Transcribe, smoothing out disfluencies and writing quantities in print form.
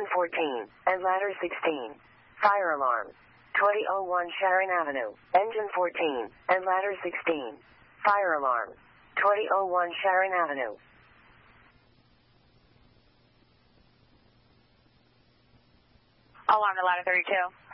Engine 14, and ladder 16. Fire alarm. 2001 Sharon Avenue. Engine 14, and ladder 16. Fire alarm. 2001 Sharon Avenue. Alarm to ladder 32.